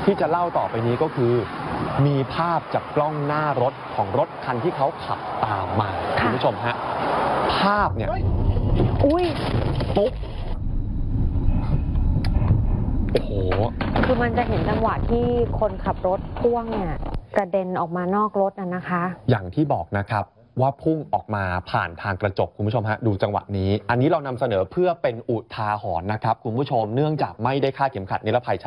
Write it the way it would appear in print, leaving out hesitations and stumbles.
ที่จะเล่าต่อไปนี้ก็คือมีภาพจากกล้องหน้ารถของรถคันที่เขาขับตามมาคุณผู้ชมฮะภาพเนี่ยปุ๊บโอ้โหคือมันจะเห็นจังหวะที่คนขับรถพ่วงเนี่ยกระเด็นออกมานอกรถนะคะอย่างที่บอกนะครับว่าพุ่งออกมาผ่านทางกระจกคุณผู้ชมฮะดูจังหวะนี้อันนี้เรานำเสนอเพื่อเป็นอุทาหรณ์นะครับคุณผู้ชมเนื่องจากไม่ได้คาดเข็มขัดนิรภัย